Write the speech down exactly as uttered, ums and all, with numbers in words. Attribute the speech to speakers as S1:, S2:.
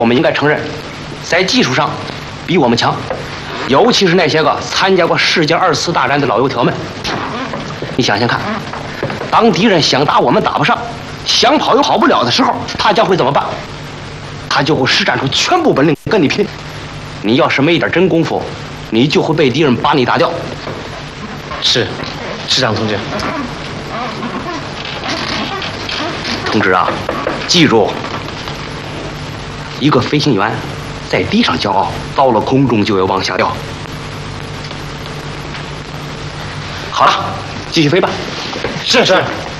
S1: 我们应该承认，在技术上比我们强，尤其是那些个参加过世界二次大战的老油条们。你想想看，当敌人想打我们打不上，想跑又跑不了的时候，他将会怎么办？他就会施展出全部本领跟你拼。你要是没一点真功夫，你就会被敌人把你打掉。
S2: 是，师长同志。
S1: 同志啊，记住，一个飞行员在地上骄傲，到了空中就要往下掉。好了，继续飞吧。
S2: 是是。